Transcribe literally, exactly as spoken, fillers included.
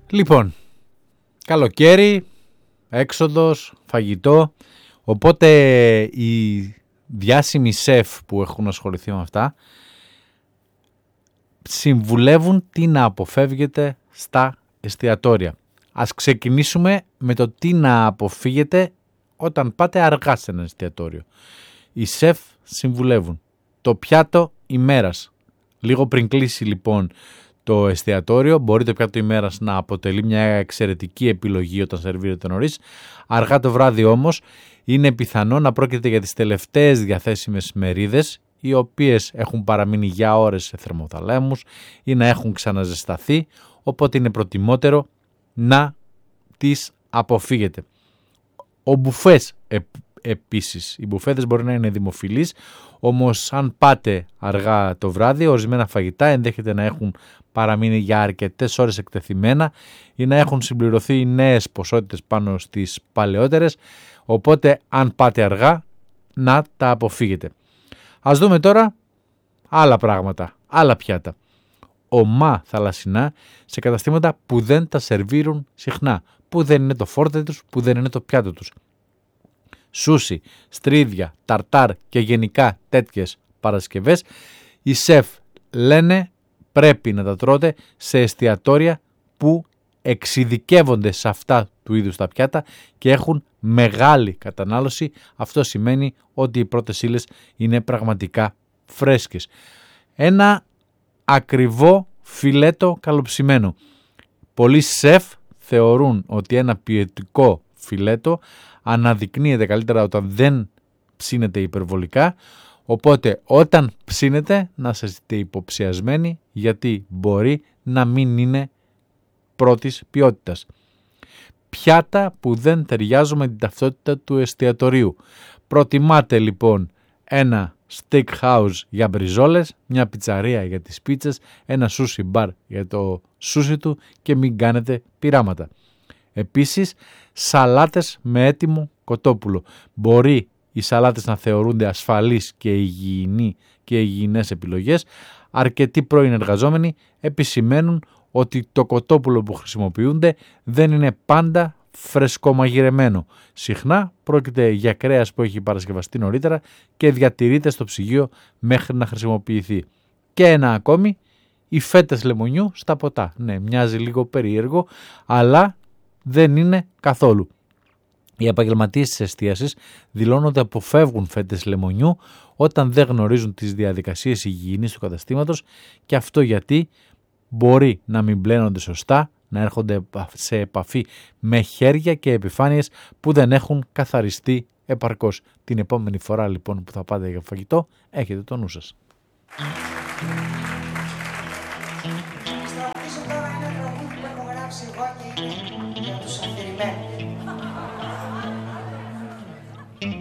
Λοιπόν, καλοκαίρι, έξοδος, φαγητό, οπότε οι διάσημοι σεφ που έχουν ασχοληθεί με αυτά συμβουλεύουν τι να αποφεύγετε στα εστιατόρια. Ας ξεκινήσουμε με το τι να αποφύγετε όταν πάτε αργά σε ένα εστιατόριο. Οι σεφ συμβουλεύουν το πιάτο ημέρας. Λίγο πριν κλείσει λοιπόν το εστιατόριο, μπορεί το πιάτο ημέρας να αποτελεί μια εξαιρετική επιλογή όταν σερβίρεται νωρίς. Αργά το βράδυ όμως είναι πιθανό να πρόκειται για τις τελευταίες διαθέσιμες μερίδες, οι οποίες έχουν παραμείνει για ώρες σε θερμοθαλάμους ή να έχουν ξαναζεσταθεί, οπότε είναι προτιμότερο να τις αποφύγετε. Ο μπουφές ε, επίσης, οι μπουφέδες μπορεί να είναι δημοφιλείς, όμως αν πάτε αργά το βράδυ, ορισμένα φαγητά ενδέχεται να έχουν παραμείνει για αρκετές ώρες εκτεθειμένα ή να έχουν συμπληρωθεί νέες ποσότητες πάνω στις παλαιότερες, οπότε αν πάτε αργά να τα αποφύγετε. Ας δούμε τώρα άλλα πράγματα, άλλα πιάτα. Ομά θαλασσινά σε καταστήματα που δεν τα σερβίρουν συχνά, που δεν είναι το φόρτε τους, που δεν είναι το πιάτο τους. Σούσι, στρίδια, ταρτάρ και γενικά τέτοιες παρασκευές, οι σεφ λένε πρέπει να τα τρώτε σε εστιατόρια που εξειδικεύονται σε αυτά του είδους τα πιάτα και έχουν μεγάλη κατανάλωση. Αυτό σημαίνει ότι οι πρώτες ύλες είναι πραγματικά φρέσκες. Ένα ακριβό φιλέτο καλοψημένο. Πολλοί σεφ θεωρούν ότι ένα ποιοτικό φιλέτο αναδεικνύεται καλύτερα όταν δεν ψήνεται υπερβολικά, οπότε όταν ψήνετε να είστε υποψιασμένοι, γιατί μπορεί να μην είναι πρώτης ποιότητας. Πιάτα που δεν ταιριάζουν με την ταυτότητα του εστιατορίου. Προτιμάτε λοιπόν ένα steakhouse για μπριζόλες, μια πιτσαρία για τις πίτσες, ένα sushi bar για το σούσι του και μην κάνετε πειράματα. Επίσης, σαλάτες με έτοιμο κοτόπουλο. Μπορεί οι σαλάτες να θεωρούνται ασφαλείς και υγιεινοί και υγιεινές επιλογές. Αρκετοί πρώην εργαζόμενοι επισημαίνουν ότι το κοτόπουλο που χρησιμοποιούνται δεν είναι πάντα φρεσκομαγειρεμένο. Συχνά πρόκειται για κρέας που έχει παρασκευαστεί νωρίτερα και διατηρείται στο ψυγείο μέχρι να χρησιμοποιηθεί. Και ένα ακόμη, οι φέτες λεμονιού στα ποτά. Ναι, μοιάζει λίγο περίεργο, αλλά δεν είναι καθόλου. Οι επαγγελματίες της εστίασης δηλώνουν ότι αποφεύγουν φέτες λεμονιού όταν δεν γνωρίζουν τις διαδικασίες υγιεινής του καταστήματος, και αυτό γιατί μπορεί να μην πλένονται σωστά, να έρχονται σε επαφή με χέρια και επιφάνειες που δεν έχουν καθαριστεί επαρκώς. Την επόμενη φορά λοιπόν που θα πάτε για φαγητό, έχετε το νου σας. Σταματήσω τώρα ένα τραγούδι που έχω γράψει εγώ και για τους